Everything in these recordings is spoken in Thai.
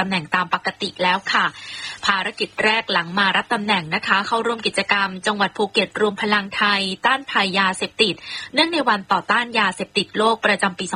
ตำแหน่งตามปกติแล้วค่ะภารกิจแรกหลังมารับตำแหน่งนะคะเข้าร่วมกิจกรรมจังหวัดภูเก็ตรวมพลังไทยต้านภัยยาเสพติดเนื่องในวันต่อต้านยาเสพติดโลกประจำปี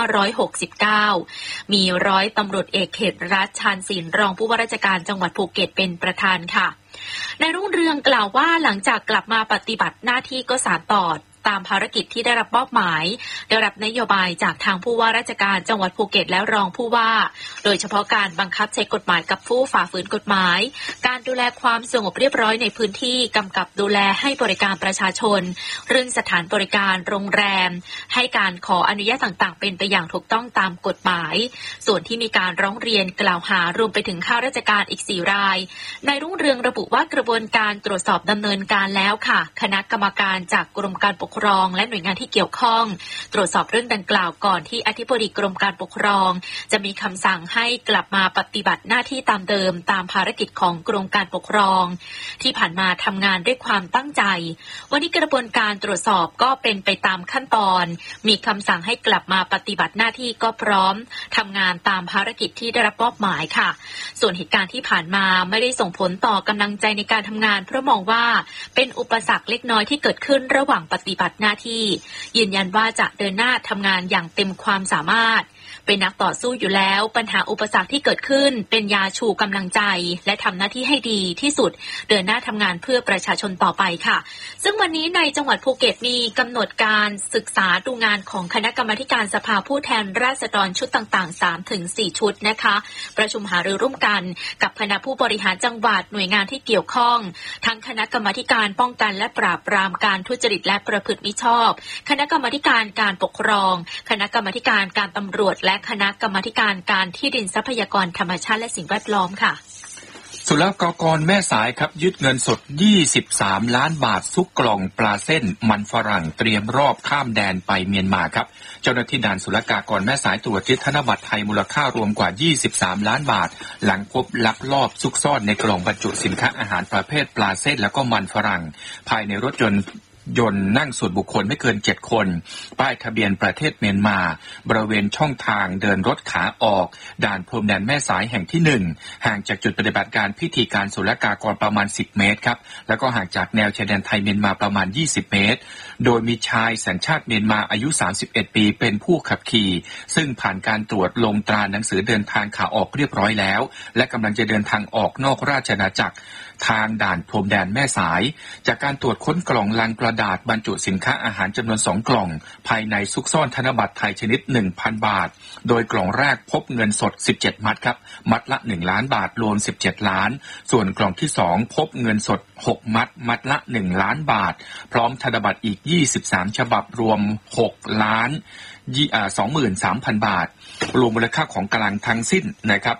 2569 มีร้อยตำรวจเอกเขตรัฐชาญศิลป์รองผู้ว่าราชการจังหวัดภูเก็ตเป็นประธานค่ะนายรุ่งเรืองกล่าวว่าหลังจากกลับมาปฏิบัติหน้าที่ก็สานต่อตามภารกิจที่ได้รับมอบหมายได้รับนโยบายจากทางผู้ว่าราชการจังหวัดภูเก็ตและรองผู้ว่าโดยเฉพาะการบังคับใช้กฎหมายกับผู้ฝ่าฝืนกฎหมายการดูแลความสงบเรียบร้อยในพื้นที่กำกับดูแลให้บริการประชาชนเรื่องสถานบริการโรงแรมให้การขออนุญาตต่างๆเป็นไปอย่างถูกต้องตามกฎหมายส่วนที่มีการร้องเรียนกล่าวหารวมไปถึงข้าราชการอีก4 รายนายรุ่งเรืองระบุว่ากระบวนการตรวจสอบดำเนินการแล้วค่ะคณะกรรมการจากกรมการปกครองและหน่วยงานที่เกี่ยวข้องตรวจสอบเรื่องดังกล่าวก่อนที่อธิบดีกรมการปกครองจะมีคำสั่งให้กลับมาปฏิบัติหน้าที่ตามเดิมตามภารกิจของกรมการปกครองที่ผ่านมาทำงานด้วยความตั้งใจวันนี้กระบวนการตรวจสอบก็เป็นไปตามขั้นตอนมีคำสั่งให้กลับมาปฏิบัติหน้าที่ก็พร้อมทำงานตามภารกิจที่ได้รับมอบหมายค่ะส่วนเหตุการณ์ที่ผ่านมาไม่ได้ส่งผลต่อกำลังใจในการทำงานเพราะมองว่าเป็นอุปสรรคเล็กน้อยที่เกิดขึ้นระหว่างปฏิบัติหน้าที่ยืนยันว่าจะเดินหน้าทำงานอย่างเต็มความสามารถเป็นนักต่อสู้อยู่แล้วปัญหาอุปสรรคที่เกิดขึ้นเป็นยาชูกำลังใจและทำหน้าที่ให้ดีที่สุดเดินหน้าทำงานเพื่อประชาชนต่อไปค่ะซึ่งวันนี้ในจังหวัดภูเก็ตมีกำหนดการศึกษาดูงานของคณะกรรมาธิการสภาผู้แทนราษฎรชุดต่างๆ 3-4 ชุดนะคะประชุมหารือร่วมกันกับคณะผู้บริหารจังหวัดหน่วยงานที่เกี่ยวข้องทั้งคณะกรรมาธิการป้องกันและปราบปรามการทุจริตและประพฤติมิชอบคณะกรรมาธิการการปกครองคณะกรรมาธิการการตำรวจและคณะกรรมาธิการการที่ดินทรัพยากรธรรมชาติและสิ่งแวดล้อมค่ะศุลกากรแม่สายครับยึดเงินสด23 ล้านบาทซุกกล่องปลาเส้นมันฝรั่งเตรียมรอบข้ามแดนไปเมียนมาครับเจ้าหน้าที่ด่านศุลกากรแม่สายตรวจยึดธนบัตรไทยมูลค่ารวมกว่า23 ล้านบาทหลังพบลักลอบซุกซ่อนในกล่องบรรจุสินค้าอาหารประเภทปลาเส้นแล้วก็มันฝรั่งภายในรถยนต์นั่งส่วนบุคคลไม่เกิน7 คนป้ายทะเบียนประเทศเมียนมาบริเวณช่องทางเดินรถขาออกด่านพรมแดนแม่สายแห่งที่1ห่างจากจุดปฏิบัติการพิธีการศุลกากรประมาณ10 เมตรครับแล้วก็ห่างจากแนวชายแดนไทยเมียนมาประมาณ20 เมตรโดยมีชายสัญชาติเมียนมาอายุ31 ปีเป็นผู้ขับขี่ซึ่งผ่านการตรวจลงตราหนังสือเดินทางขาออกเรียบร้อยแล้วและกำลังจะเดินทางออกนอกราชอาณาจักรทางด่านพรมแดนแม่สายจากการตรวจค้นกล่องลังกระดาษบรรจุสินค้าอาหารจำนวน2 กล่องภายในซุกซ่อนธนบัตรไทยชนิด 1,000 บาทโดยกล่องแรกพบเงินสด17 มัดครับมัดละ1 ล้านบาทรวม17 ล้านส่วนกล่องที่2พบเงินสด6 มัดมัดละ1 ล้านบาทพร้อมธนบัตรอีก23 ฉบับรวม6 ล้าน 23,000 บาทรวมมูลค่าของกลางทั้งสิ้นนะครับ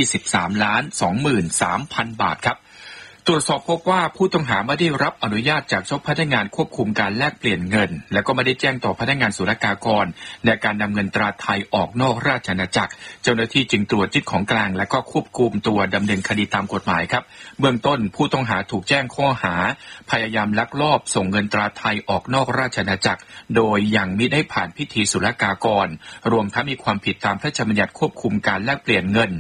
23,23,000 บาทครับตรวจสอบพบว่าผู้ต้องหาไม่ได้รับอนุญาตจากเจ้าพนักงานควบคุมการแลกเปลี่ยนเงินและก็ไม่ได้แจ้งต่อพนักงานศุลกากรในการนำเงินตราไทยออกนอกราชอาณาจักรเจ้าหน้าที่จึงตรวจยึดของกลางและก็ควบคุมตัวดำเนินคดีตามกฎหมายครับเบื้องต้นผู้ต้องหาถูกแจ้งข้อหาพยายามลักลอบส่งเงินตราไทยออกนอกราชอาณาจักรโดยยังมิได้ผ่านพิธีศุลกากรรวมทั้งมีความผิดตามพระราชบัญญัติควบคุมการแลกเปลี่ยนเงิน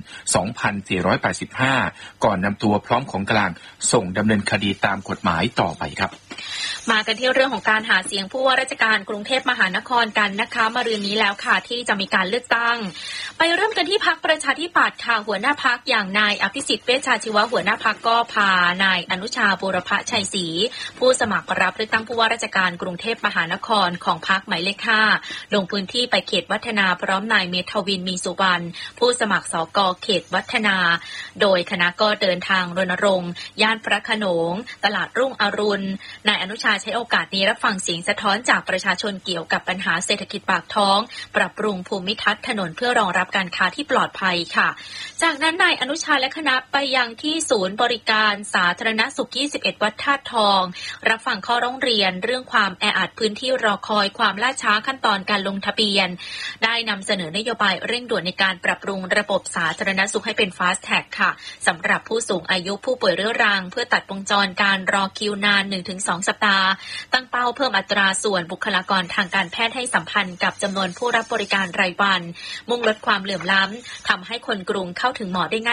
2485 ก่อนนำตัวพร้อมของกลางส่งดำเนินคดีตามกฎหมายต่อไปครับมากันที่เรื่องของการหาเสียงผู้ว่าราชการกรุงเทพมหานครกันนะคะมะรืนนี้แล้วค่ะที่จะมีการเลือกตั้งไปเริ่มกันที่พรรคประชาธิปัตย์ค่ะหัวหน้าพรรคอย่างนายอภิสิทธิ์เวชชาชีวะหัวหน้าพรรคก็พานายอนุชาบูรพชัยศรีผู้สมัครรับเลือกตั้งผู้ว่าราชการกรุงเทพมหานครของพรรคหมายเลข 5ลงพื้นที่ไปเขตวัฒนาพร้อมนายเมธวินมีสุวรรณผู้สมัครสกเขตวัฒนาโดยคณะก็เดินทางรณรงค์ย่านพระโขนงตลาดรุ่งอรุณนายอนุชาใช้โอกาสนี้รับฟังเสียงสะท้อนจากประชาชนเกี่ยวกับปัญหาเศรษฐกิจปากท้องปรับปรุงภูมิทัศน์ถนนเพื่อรองรับการค้าที่ปลอดภัยค่ะจากนั้นนายอนุชาและคณะไปยังที่ศูนย์บริการสาธารณสุข21วัดธาตุทองรับฟังข้อร้องเรียนเรื่องความแออัดพื้นที่รอคอยความล่าช้าขั้นตอนการลงทะเบียนได้นำเสนอนโยบายเร่งด่วนในการปรับปรุงระบบสาธารณสุขให้เป็น Fast Track ค่ะสำหรับผู้สูงอายุผู้ป่วยเรื้อรังเพื่อตัดวงจรการรอคิวนาน 1-2 สัปดาห์ตั้งเป้าเพิ่มอัตราส่วนบุคลากรทางการแพทย์ให้สัมพันธ์กับจำนวนผู้รับบริการรายวันมุ่งลดความเหลื่อมล้ำทำให้คนกรุงเข้าถึงหมอได้ง่าย